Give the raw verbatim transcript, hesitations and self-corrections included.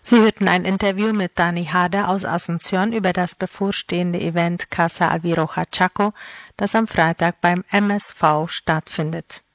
Sie hörten ein Interview mit Dani Hader aus Asunción über das bevorstehende Event Casa Alviroja Chaco, das am Freitag beim M S V stattfindet.